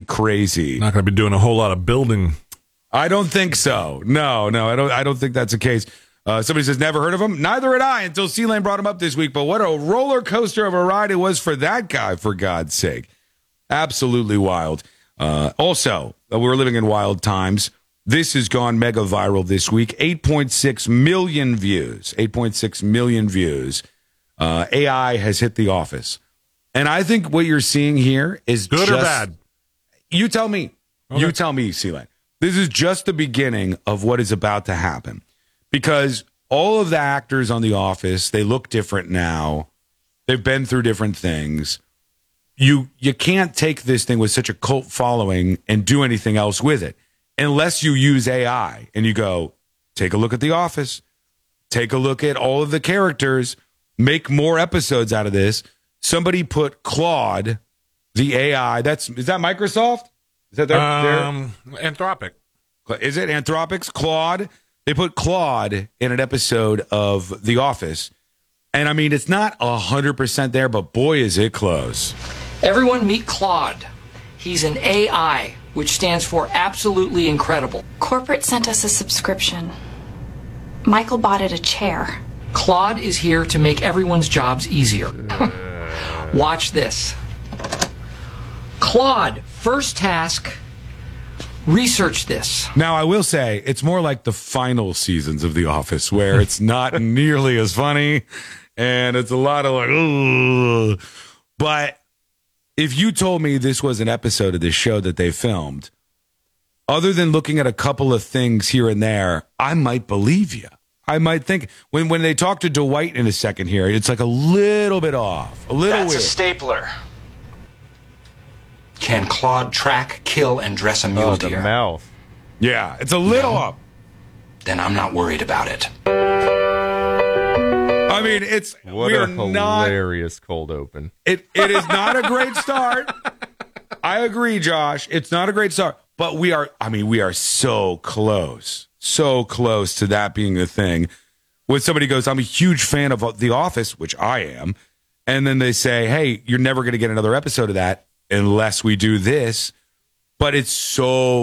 crazy. Not going to be doing a whole lot of building. I don't think so. No, I don't think that's the case. Somebody says, never heard of him. Neither had I until C-Lane brought him up this week. But what a roller coaster of a ride it was for that guy, for God's sake. Absolutely wild. Also, we're living in wild times. This has gone mega viral this week. 8.6 million views. 8.6 million views. AI has hit The Office. And I think what you're seeing here is good or bad? You tell me. Okay. You tell me, C-Lane. This is just the beginning of what is about to happen. Because all of the actors on The Office, they look different now. They've been through different things. You can't take this thing with such a cult following and do anything else with it unless you use AI and you go, take a look at The Office, take a look at all of the characters, make more episodes out of this. Somebody put Claude, the AI. Is that Microsoft? Is that their Anthropic? Is it Anthropic's Claude? They put Claude in an episode of The Office. And I mean, it's not 100% there, but boy, is it close. Everyone meet Claude. He's an AI, which stands for absolutely incredible. Corporate sent us a subscription. Michael bought it a chair. Claude is here to make everyone's jobs easier. Watch this. Claude, first task, research this. Now, I will say, it's more like the final seasons of The Office, where it's not nearly as funny, and it's a lot of like, ugh. But if you told me this was an episode of this show that they filmed, other than looking at a couple of things here and there, I might believe you. I might think, when they talk to Dwight in a second here, it's like a little bit off, a little That's weird. a stapler. Can Claude track, kill, and dress a mule the deer? mouth. Yeah, it's a little off. Then I'm not worried about it. I mean, What a hilarious cold open. It is not a great start. I agree, Josh. It's not a great start, but we are so close to that being the thing. When somebody goes, I'm a huge fan of The Office, which I am, and then they say, hey, you're never going to get another episode of that unless we do this. But if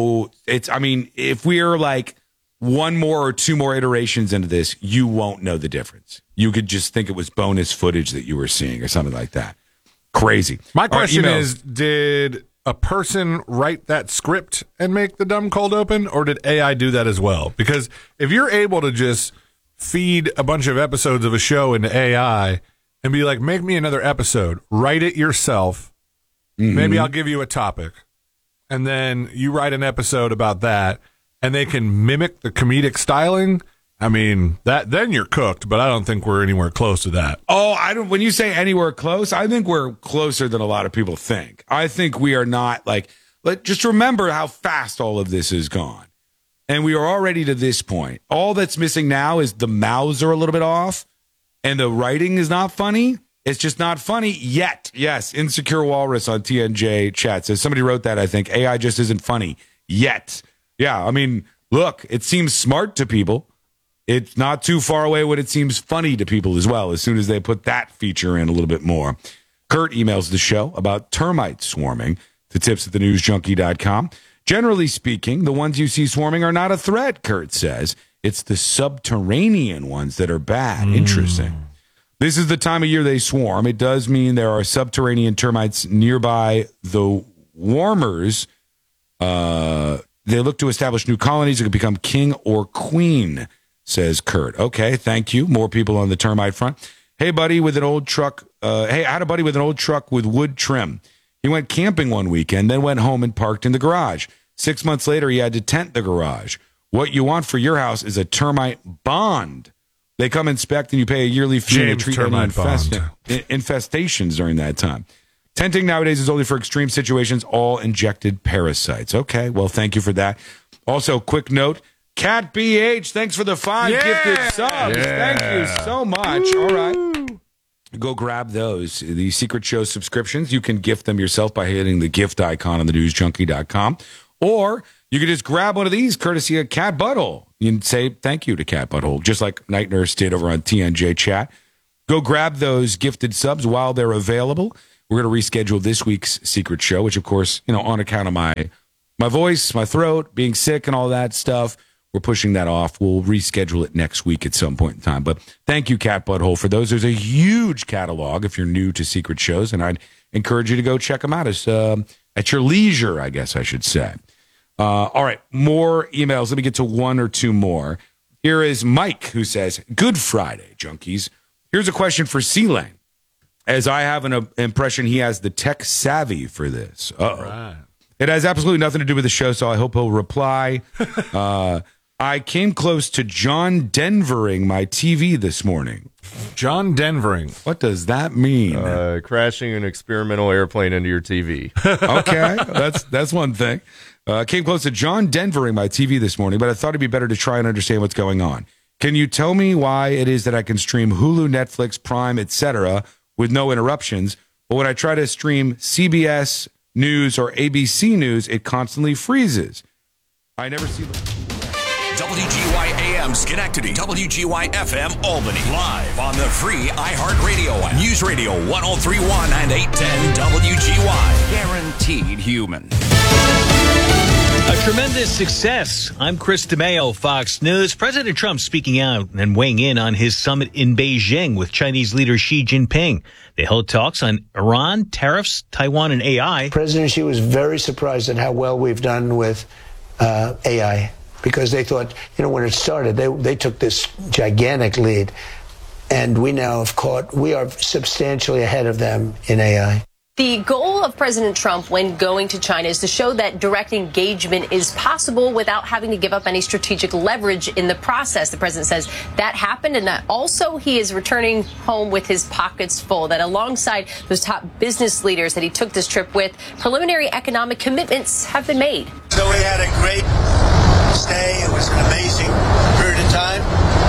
we're like one more or two more iterations into this, you won't know the difference. You could just think it was bonus footage that you were seeing or something like that. Crazy. My question is, did a person write that script and make the dumb cold open, or did AI do that as well? Because if you're able to just feed a bunch of episodes of a show into AI and be like, make me another episode, write it yourself, maybe I'll give you a topic, and then you write an episode about that, and they can mimic the comedic styling, I mean, then you're cooked, but I don't think we're anywhere close to that. Oh, when you say anywhere close, I think we're closer than a lot of people think. I think we are not just remember how fast all of this has gone. And we are already to this point. All that's missing now is the mouths are a little bit off and the writing is not funny. It's just not funny yet. Yes, Insecure Walrus on TNJ chat says somebody wrote that, I think. AI just isn't funny yet. Yeah, I mean, look, it seems smart to people. It's not too far away when it seems funny to people as well, as soon as they put that feature in a little bit more. Kurt emails the show about termite swarming to tips@thenewsjunkie.com. Generally speaking, the ones you see swarming are not a threat, Kurt says. It's the subterranean ones that are bad. Interesting. This is the time of year they swarm. It does mean there are subterranean termites nearby the warmers. They look to establish new colonies that could become king or queen, says Kurt. Okay, thank you. More people on the termite front. Hey, buddy, with an old truck. I had a buddy with an old truck with wood trim. He went camping one weekend, then went home and parked in the garage. 6 months later, he had to tent the garage. What you want for your house is a termite bond. They come inspect and you pay a yearly fee to treat any infestations during that time. Tenting nowadays is only for extreme situations, all injected parasites. Okay, well, thank you for that. Also, quick note, Cat BH, thanks for the 5 gifted subs. Thank you so much. Woo. All right. Go grab those. The Secret Show subscriptions, you can gift them yourself by hitting the gift icon on thenewsjunkie.com. Or you can just grab one of these courtesy of Cat Butthole. You can say thank you to Cat Butthole, just like Night Nurse did over on TNJ Chat. Go grab those gifted subs while they're available. we're going to reschedule this week's secret show, which, of course, on account of my voice, my throat, being sick and all that stuff, we're pushing that off. We'll reschedule it next week at some point in time. But thank you, Cat Butthole, for those. There's a huge catalog if you're new to secret shows, and I'd encourage you to go check them out at your leisure, I guess I should say. All right, more emails. Let me get to one or two more. Here is Mike, who says, Good Friday, junkies. Here's a question for C-Lane, as I have an impression he has the tech savvy for this. Right. It has absolutely nothing to do with the show, so I hope he'll reply. I came close to John Denvering my TV this morning. John Denvering. What does that mean? Crashing an experimental airplane into your TV. Okay, that's one thing. Came close to John Denvering my TV this morning, but I thought it'd be better to try and understand what's going on. Can you tell me why it is that I can stream Hulu, Netflix, Prime, etc. with no interruptions, but when I try to stream CBS News or ABC News, it constantly freezes? I never see WGY AM Schenectady, WGY FM Albany, live on the free iHeartRadio app. News Radio 103.1 and 810 WGY. Guaranteed human. A tremendous success. I'm Chris DeMeo, Fox News. President Trump speaking out and weighing in on his summit in Beijing with Chinese leader Xi Jinping. They held talks on Iran, tariffs, Taiwan, and AI. President Xi was very surprised at how well we've done with AI, because they thought, when it started, they took this gigantic lead, and we now we are substantially ahead of them in AI. The goal of President Trump when going to China is to show that direct engagement is possible without having to give up any strategic leverage in the process. The president says that happened, and that also he is returning home with his pockets full, that alongside those top business leaders that he took this trip with, preliminary economic commitments have been made. So we had a great stay. It was an amazing period of time.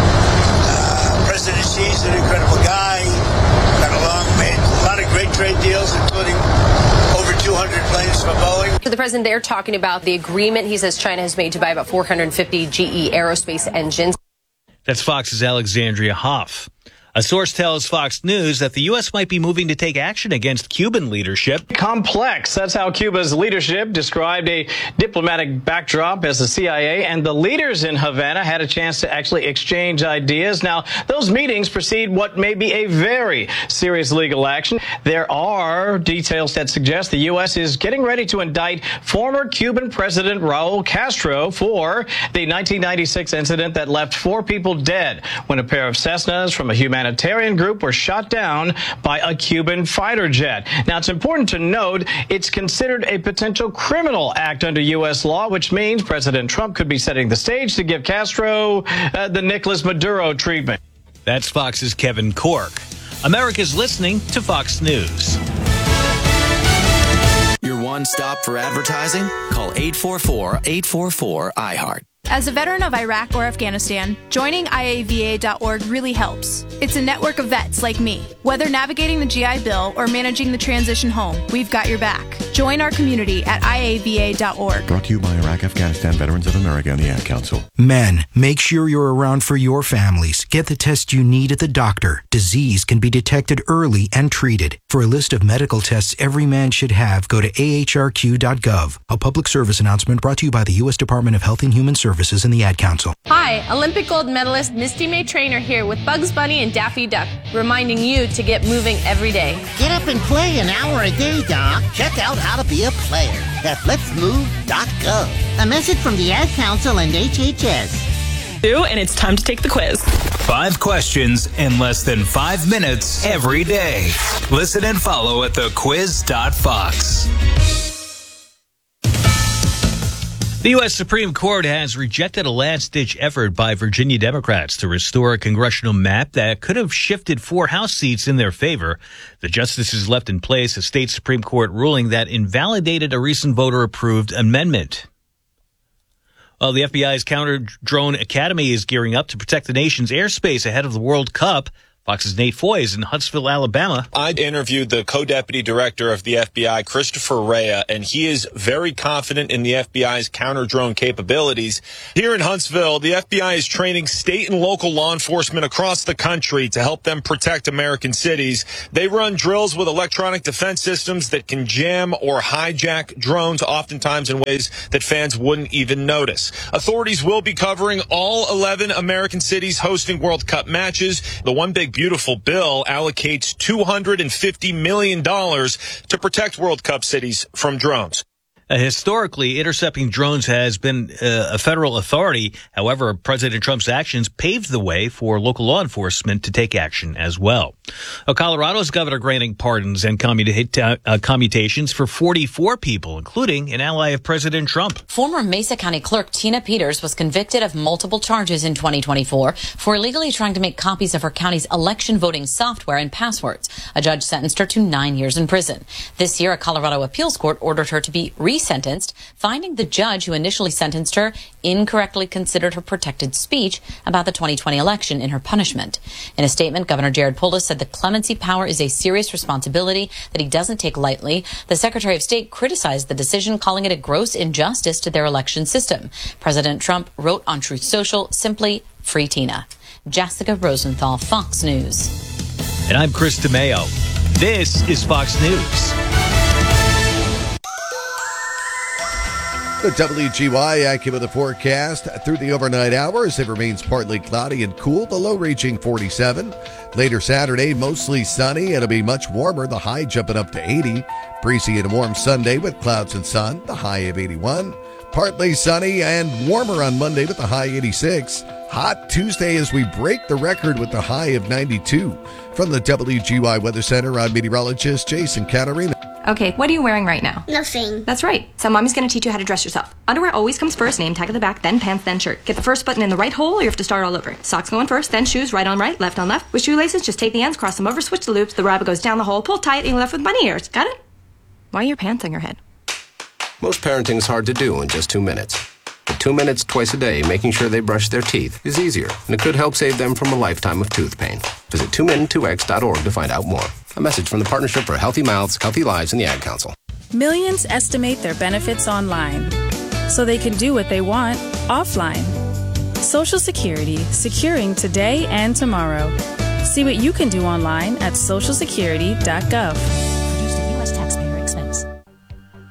President Xi's an incredible guy. Got along, made a lot of great trade deals, including over 200 planes from Boeing. To the president, they're talking about the agreement he says China has made to buy about 450 GE aerospace engines. That's Fox's Alexandria Hoff. A source tells Fox News that the U.S. might be moving to take action against Cuban leadership. Complex. That's how Cuba's leadership described a diplomatic backdrop as the CIA and the leaders in Havana had a chance to actually exchange ideas. Now, those meetings precede what may be a very serious legal action. There are details that suggest the U.S. is getting ready to indict former Cuban President Raul Castro for the 1996 incident that left 4 people dead when a pair of Cessnas from a humanitarian group were shot down by a Cuban fighter jet. Now, it's important to note it's considered a potential criminal act under U.S. law, which means President Trump could be setting the stage to give Castro the Nicolas Maduro treatment. That's Fox's Kevin Cork. America's listening to Fox News. Your one stop for advertising? Call 844-844-iHeart. As a veteran of Iraq or Afghanistan, joining IAVA.org really helps. It's a network of vets like me. Whether navigating the GI Bill or managing the transition home, we've got your back. Join our community at IAVA.org. Brought to you by Iraq, Afghanistan, Veterans of America, and the Ad Council. Men, make sure you're around for your families. Get the test you need at the doctor. Disease can be detected early and treated. For a list of medical tests every man should have, go to ahrq.gov. A public service announcement brought to you by the U.S. Department of Health and Human Services and the Ad Council. Hi, Olympic gold medalist Misty May Trainer here with Bugs Bunny and Daffy Duck, reminding you to get moving every day. Get up and play an hour a day, Doc. Check out how to be a player at letsmove.gov. A message from the Ad Council and HHS. And it's time to take the quiz. 5 questions in less than 5 minutes every day. Listen and follow at thequiz.fox. The U.S. Supreme Court has rejected a last-ditch effort by Virginia Democrats to restore a congressional map that could have shifted 4 House seats in their favor. The justices left in place a state Supreme Court ruling that invalidated a recent voter-approved amendment. Well, the FBI's Counter-Drone Academy is gearing up to protect the nation's airspace ahead of the World Cup. Fox's Nate Foy is in Huntsville, Alabama. I interviewed the co-deputy director of the FBI, Christopher Rea, and he is very confident in the FBI's counter-drone capabilities. Here in Huntsville, the FBI is training state and local law enforcement across the country to help them protect American cities. They run drills with electronic defense systems that can jam or hijack drones, oftentimes in ways that fans wouldn't even notice. Authorities will be covering all 11 American cities hosting World Cup matches. The One Big Beautiful bill allocates $250 million to protect World Cup cities from drones. Historically, intercepting drones has been a federal authority. However, President Trump's actions paved the way for local law enforcement to take action as well. Colorado's governor granting pardons and commutations for 44 people, including an ally of President Trump. Former Mesa County Clerk Tina Peters was convicted of multiple charges in 2024 for illegally trying to make copies of her county's election voting software and passwords. A judge sentenced her to 9 years in prison. This year, a Colorado appeals court ordered her to be resentenced, finding the judge who initially sentenced her incorrectly considered her protected speech about the 2020 election in her punishment. In a statement, Governor Jared Polis said the clemency power is a serious responsibility that he doesn't take lightly. The Secretary of State criticized the decision, calling it a gross injustice to their election system. President Trump wrote on Truth Social, simply, free Tina. Jessica Rosenthal, Fox News. And I'm Chris DeMeo. This is Fox News. The WGY AccuWeather forecast through the overnight hours. It remains partly cloudy and cool, the low reaching 47. Later Saturday, mostly sunny. It'll be much warmer, the high jumping up to 80. Breezy and warm Sunday with clouds and sun, the high of 81. Partly sunny and warmer on Monday with the high 86. Hot Tuesday as we break the record with the high of 92. From the WGY Weather Center, I'm meteorologist Jason Catarina. Okay, what are you wearing right now? Nothing. That's right. So Mommy's going to teach you how to dress yourself. Underwear always comes first, name tag at the back, then pants, then shirt. Get the first button in the right hole or you have to start all over. Socks going first, then shoes, right on right, left on left. With shoelaces, just take the ends, cross them over, switch the loops, the rabbit goes down the hole, pull tight, and you're left with bunny ears. Got it? Why are your pants on your head? Most parenting's hard to do in just 2 minutes. But 2 minutes twice a day making sure they brush their teeth is easier, and it could help save them from a lifetime of tooth pain. Visit 2min2x.org to find out more. A message from the Partnership for Healthy Mouths, Healthy Lives, and the Ad Council. Millions estimate their benefits online, so they can do what they want offline. Social Security, securing today and tomorrow. See what you can do online at socialsecurity.gov.